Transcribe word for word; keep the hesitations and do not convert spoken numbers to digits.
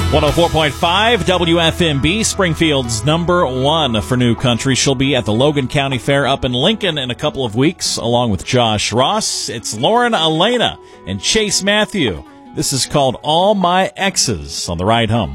one oh four point five W F M B, Springfield's number one for new country. She'll be at the Logan County Fair up in Lincoln in a couple of weeks, along with Josh Ross. It's Lauren Elena and Chase Matthew. This is called All My Exes on the Ride Home.